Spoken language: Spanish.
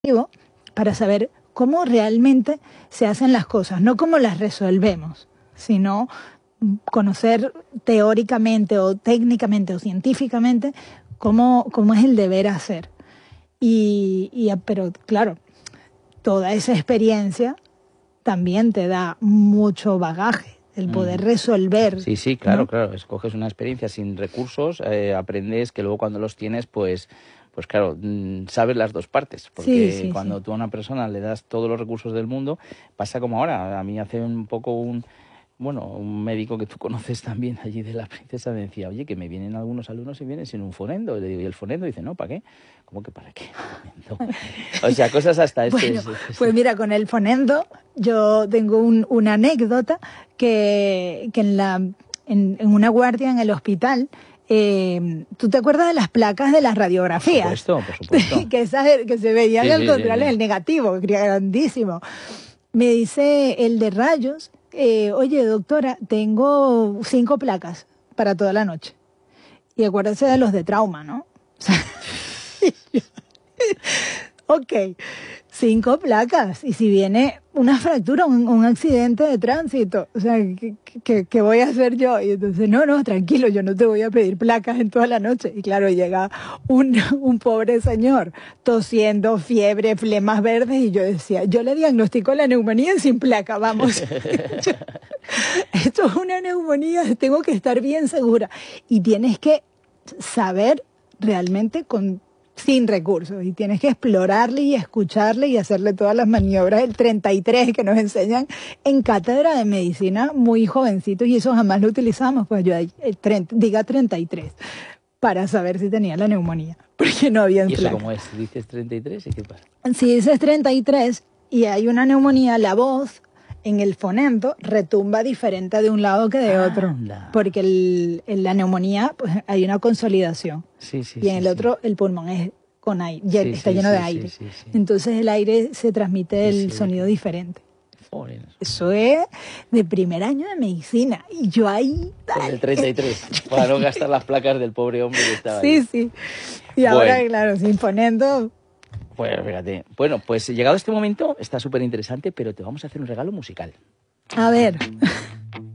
para saber cómo realmente se hacen las cosas, no cómo las resolvemos, sino conocer teóricamente o técnicamente o científicamente cómo es el deber hacer. Pero claro, toda esa experiencia también te da mucho bagaje, el poder resolver. Sí, sí, claro, ¿no? claro. Escoges una experiencia sin recursos, aprendes que luego cuando los tienes, pues claro, sabes las dos partes. Porque cuando tú a una persona le das todos los recursos del mundo, pasa como ahora. A mí hace un poco un médico que tú conoces también allí de la Princesa me decía, oye, que me vienen algunos alumnos y vienen sin un fonendo. Y le digo, ¿y el fonendo? Dice, no, ¿para qué? ¿Cómo que para qué? O sea, cosas hasta Bueno, pues mira, con el fonendo yo tengo una anécdota que en una guardia en el hospital, ¿tú te acuerdas de las placas de las radiografías? Por supuesto. que se veían al contrario, el negativo, que era grandísimo. Me dice el de rayos, oye, doctora, tengo 5 placas para toda la noche. Y acuérdense de los de trauma, ¿no? O sea, ok, 5 placas. Y si viene una fractura, un accidente de tránsito, o sea, ¿qué voy a hacer yo? Y entonces, no, tranquilo, yo no te voy a pedir placas en toda la noche. Y claro, llega un pobre señor tosiendo, fiebre, flemas verdes, y yo decía, yo le diagnostico la neumonía sin placa, vamos. Esto es una neumonía, tengo que estar bien segura. Y tienes que saber realmente sin recursos, y tienes que explorarle y escucharle y hacerle todas las maniobras del 33 que nos enseñan en cátedra de medicina muy jovencitos, y eso jamás lo utilizamos, pues yo diga 33 para saber si tenía la neumonía, porque no había ¿Y eso placa. cómo es? ¿Dices 33 y qué pasa? Si dices 33 y hay una neumonía, la voz en el fonendo retumba diferente de un lado que de otro, porque en la neumonía pues hay una consolidación, y en el otro el pulmón es con aire, está lleno de aire, entonces el aire se transmite el sonido diferente. Eso es de primer año de medicina, y yo ahí... Con el 33, para no gastar las placas del pobre hombre que estaba ahí. Sí, y ahora claro, sin fonendo... Pues fíjate. Bueno, pues llegado este momento está súper interesante, pero te vamos a hacer un regalo musical. A ver...